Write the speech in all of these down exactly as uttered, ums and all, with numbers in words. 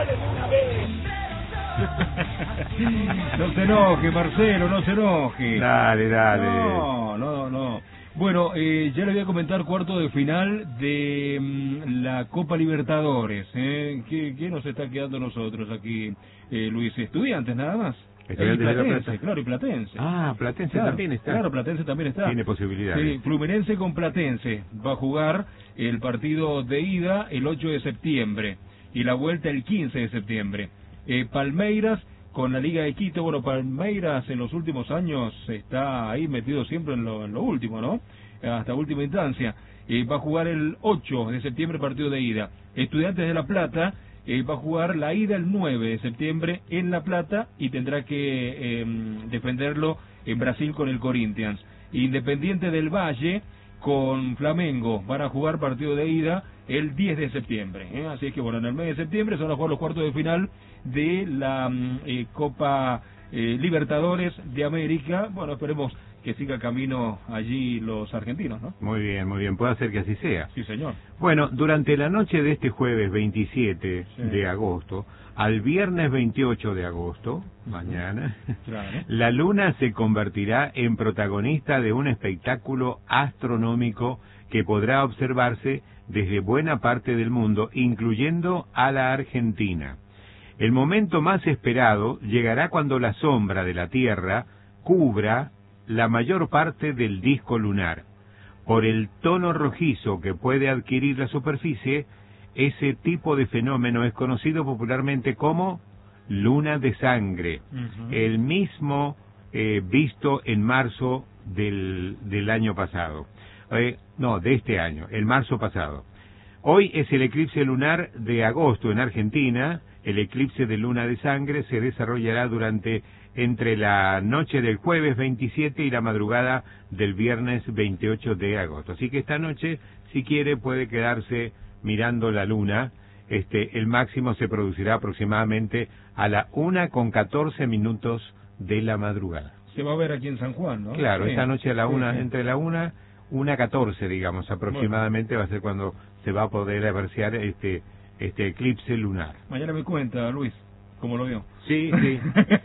No se enoje, Marcelo, no se enoje. Dale, dale. No, no, no. Bueno, eh, ya le voy a comentar cuarto de final de mm, la Copa Libertadores. ¿eh? ¿Qué, ¿Qué nos está quedando nosotros aquí, eh, Luis? Estudiantes nada más. Estudiantes y de La Platense, Plata. claro, y Platense. Ah, Platense Claro, también está. Claro, Platense también está. Tiene posibilidades. Sí, Fluminense con Platense va a jugar el partido de ida el ocho de septiembre y la vuelta el quince de septiembre. Eh, Palmeiras con la Liga de Quito. Bueno, Palmeiras en los últimos años está ahí metido siempre en lo, en lo último, ¿no? Hasta última instancia. Eh, va a jugar el ocho de septiembre partido de ida. Estudiantes de La Plata eh, va a jugar la ida el nueve de septiembre en La Plata y tendrá que eh, defenderlo en Brasil con el Corinthians. Independiente del Valle con Flamengo van a jugar partido de ida el diez de septiembre. ¿eh? Así es que bueno, en el mes de septiembre se van a jugar los cuartos de final de la eh, Copa eh, Libertadores de América. Bueno, esperemos que siga camino allí los argentinos, ¿no? Muy bien, muy bien. Puede ser que así sea. Sí, señor. Bueno, durante la noche de este jueves veintisiete sí. de agosto al viernes veintiocho de agosto, uh-huh. mañana, claro. la luna se convertirá en protagonista de un espectáculo astronómico que podrá observarse desde buena parte del mundo, incluyendo a la Argentina. El momento más esperado llegará cuando la sombra de la Tierra cubra la mayor parte del disco lunar. Por el tono rojizo que puede adquirir la superficie, ese tipo de fenómeno es conocido popularmente como luna de sangre, uh-huh. el mismo eh, visto en marzo del, del año pasado. Eh, no, de este año, el marzo pasado. Hoy es el eclipse lunar de agosto en Argentina. El eclipse de luna de sangre se desarrollará durante entre la noche del jueves veintisiete y la madrugada del viernes veintiocho de agosto. Así que esta noche, si quiere, puede quedarse mirando la luna. Este, el máximo se producirá aproximadamente a la una con catorce minutos de la madrugada. Se va a ver aquí en San Juan, ¿no? Claro, sí. Esta noche a la una, sí, sí. entre la una, una catorce, digamos, aproximadamente bueno. Va a ser cuando se va a poder apreciar este, este eclipse lunar. Mañana me cuenta, Luis. ¿Cómo lo vio? Sí, sí.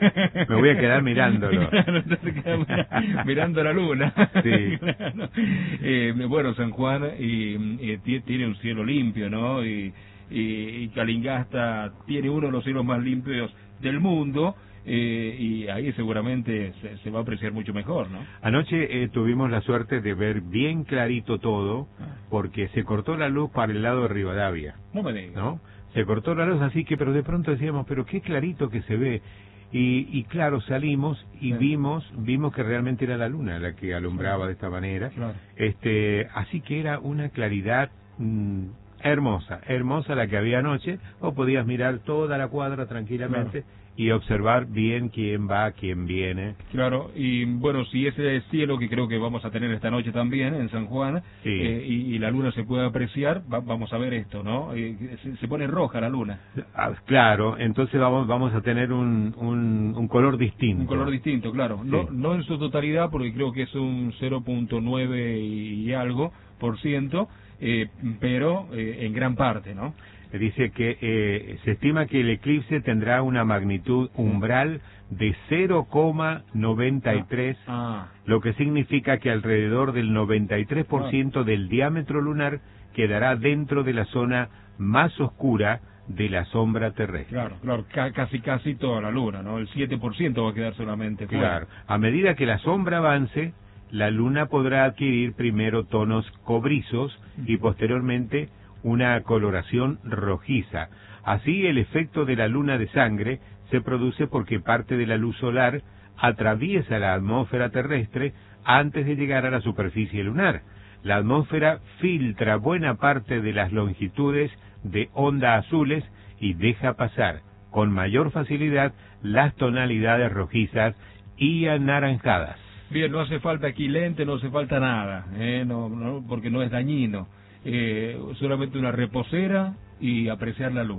Me voy a quedar mirándolo. Claro, entonces queda mira, mirando la luna. Sí. Claro. Eh, bueno, San Juan y, y tiene un cielo limpio, ¿no? Y, y, y Calingasta tiene uno de los cielos más limpios del mundo. Eh, y ahí seguramente se, se va a apreciar mucho mejor, ¿no? Anoche eh, tuvimos la suerte de ver bien clarito todo, porque se cortó la luz para el lado de Rivadavia. No me digas. ¿No? Se cortó la luz, así que, pero de pronto decíamos, pero qué clarito que se ve. Y, y claro, salimos y sí. vimos vimos que realmente era la luna la que alumbraba de esta manera. Claro. Este, así que era una claridad mmm, hermosa, hermosa la que había anoche. O podías mirar toda la cuadra tranquilamente. Claro. Y observar bien quién va, quién viene. Claro, y bueno, si ese cielo que creo que vamos a tener esta noche también en San Juan, sí. eh, y, y la luna se puede apreciar, va, vamos a ver esto, ¿no? Eh, se, se pone roja la luna. Ah, claro, entonces vamos vamos a tener un, un, un color distinto. Un color distinto, claro. Sí. No, no en su totalidad, porque creo que es un cero punto nueve y algo por ciento, eh, pero eh, en gran parte, ¿no? Dice que eh, se estima que el eclipse tendrá una magnitud umbral de cero coma noventa y tres, ah, ah. lo que significa que alrededor del noventa y tres por ciento ah. del diámetro lunar quedará dentro de la zona más oscura de la sombra terrestre. Claro, claro, C casi casi toda la luna, ¿no? El siete por ciento va a quedar solamente fuera. Claro, a medida que la sombra avance, la luna podrá adquirir primero tonos cobrizos y posteriormente una coloración rojiza. Así, el efecto de la luna de sangre se produce porque parte de la luz solar atraviesa la atmósfera terrestre antes de llegar a la superficie lunar. La atmósfera filtra buena parte de las longitudes de onda azules y deja pasar con mayor facilidad las tonalidades rojizas y anaranjadas. Bien, no hace falta aquí lente, no hace falta nada, ¿eh? no, no, porque no es dañino. Eh, solamente una reposera y apreciar la luna.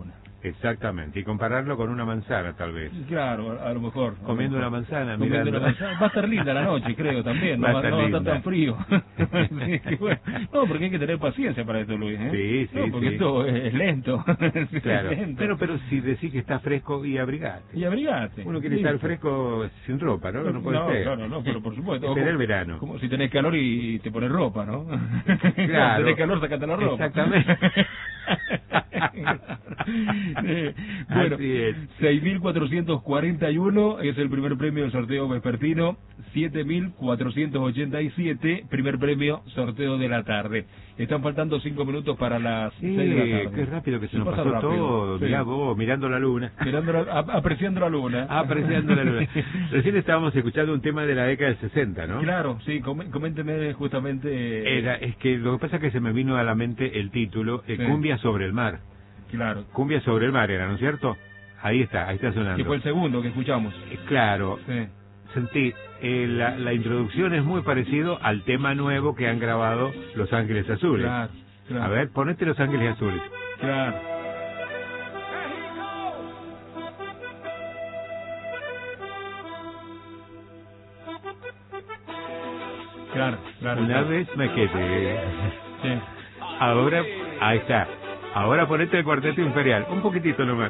Exactamente, y compararlo con una manzana tal vez. Claro, a, a lo mejor. Comiendo lo una mejor. manzana, Comiendo mirando. una manzana. Va a estar linda la noche, creo, también. No Va a va, estar no va a estar linda. tan frío. Sí, bueno. No, porque hay que tener paciencia para esto, Luis. ¿eh? Sí, sí, no, porque sí. esto es, es lento. Claro, Es lento. pero, pero si decís que está fresco y abrigate. Y abrigate. Uno quiere Listo. estar fresco sin ropa, ¿no? No puede no, ser. No, no, no, pero por supuesto. Espera Ojo, el verano. Como si tenés calor y te pones ropa, ¿no? Claro. Tenés calor, sacate la ropa. Exactamente. eh, bueno, Así es. seis mil cuatrocientos cuarenta y uno es el primer premio del sorteo vespertino. siete mil cuatrocientos ochenta y siete, primer premio sorteo de la tarde. Están faltando cinco minutos para las Sí, seis de la tarde. qué rápido que se, Se nos pasa pasó rápido, todo. sí. Mirá vos, mirando la luna. Mirando la- a- apreciando la luna. Apreciando la luna. Recién estábamos escuchando un tema de la década del sesenta, ¿no? Claro, sí, com- coménteme justamente. Era, es que lo que pasa es que se me vino a la mente el título, eh, Sí. Cumbia sobre el mar. Claro, Cumbia sobre el mar era, ¿no es cierto? Ahí está, ahí está sonando. que fue el segundo que escuchamos. Eh, Claro, Sí. sentí, eh, la, la introducción es muy parecido al tema nuevo que han grabado Los Ángeles Azules. Claro, claro. A ver, ponete Los Ángeles Azules. Claro. Claro, claro. Una claro. vez me quedé. Sí. Ahora, ahí está. Ahora ponete el Cuarteto Imperial, un poquitito nomás.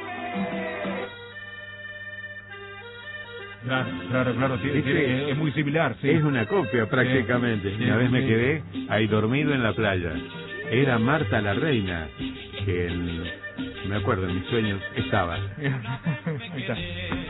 Claro, claro, claro, sí, ¿Viste? sí, es, es muy similar, sí. Es una copia prácticamente. Sí, sí, Una vez me sí. quedé ahí dormido en la playa. Era Marta la Reina, que en, me acuerdo, en mis sueños estaba. Ahí está.